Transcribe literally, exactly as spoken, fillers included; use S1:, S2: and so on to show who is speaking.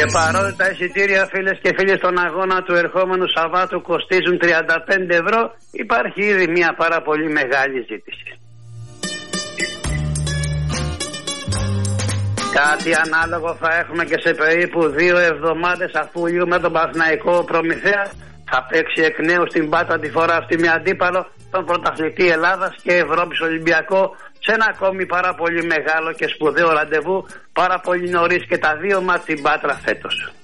S1: Και παρότι τα εισιτήρια, φίλες και φίλοι, στον αγώνα του ερχόμενου Σαββάτου κοστίζουν τριάντα πέντε ευρώ, υπάρχει ήδη μια πάρα πολύ μεγάλη ζήτηση. Κάτι ανάλογο θα έχουμε και σε περίπου δύο εβδομάδες, αφού λύγουμε τον Παναθηναϊκό Προμηθέα. Θα παίξει εκ νέου στην Πάτρα τη φορά αυτή με αντίπαλο τον πρωταθλητή Ελλάδας και Ευρώπης Ολυμπιακό, σε ένα ακόμη πάρα πολύ μεγάλο και σπουδαίο ραντεβού, πάρα πολύ νωρίς και τα δύο μάτς στην Πάτρα φέτος.